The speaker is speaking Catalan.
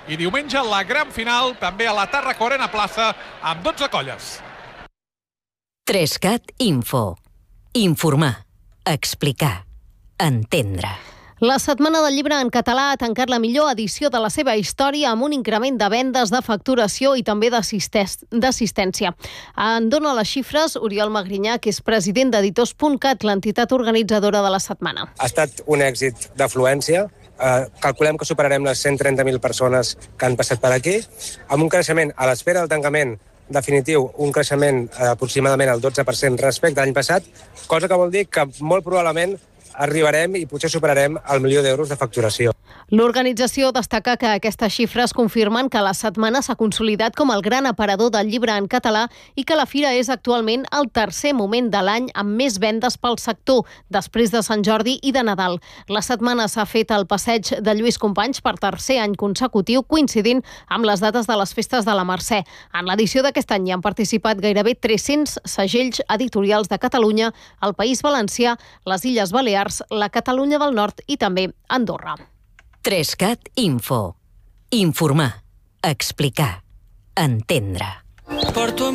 i diumenge la gran final també a la Tàrraco Arena Plaça amb 12 colles. 3CAT Info. Informar, explicar, entendre. La Setmana del Llibre en Català ha tancat la millor edició de la seva història amb un increment de vendes, de facturació i també d'assistència. En dona les xifres Oriol Magrinyà, que és president d'Editors.cat, l'entitat organitzadora de la setmana. Ha estat un èxit d'afluència. Calculem que superarem les 130.000 persones que han passat per aquí, amb un creixement a l'espera del tancament definitiu, un creixement aproximadament al 12% respecte a l'any passat, cosa que vol dir que molt probablement arribarem i potser superarem el 1 milió d'euros de facturació. L'organització destaca que aquestes xifres confirmen que la setmana s'ha consolidat com el gran aparador del llibre en català i que la fira és actualment el tercer moment de l'any amb més vendes pel sector, després de Sant Jordi i de Nadal. La setmana s'ha fet al passeig de Lluís Companys per tercer any consecutiu, coincidint amb les dates de les festes de la Mercè. En l'edició d'aquest any hi han participat gairebé 300 segells editorials de Catalunya, el País Valencià, les Illes Balears, la Catalunya del Nord i també Andorra. 3CAT Info. Informar, explicar, entendre. Porto